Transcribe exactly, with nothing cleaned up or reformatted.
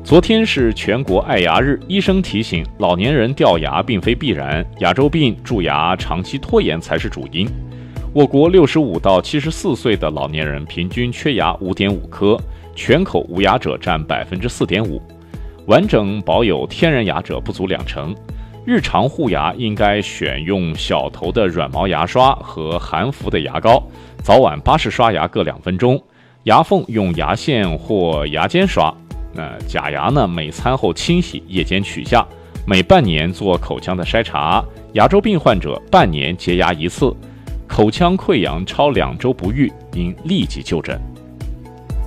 昨天是全国爱牙日，医生提醒，老年人掉牙并非必然，牙周病、蛀牙、长期拖延才是主因。我国六十五到七十四岁的老年人平均缺牙 五点五 颗，全口无牙者占 百分之四点五， 完整保有天然牙者不足两成。日常护牙应该选用小头的软毛牙刷和含氟的牙膏，早晚八式刷牙各两分钟，牙缝用牙线或牙尖刷。那假牙呢，每餐后清洗，夜间取下，每半年做口腔的筛查。牙周病患者半年洁牙一次，口腔溃疡超两周不愈，应立即就诊。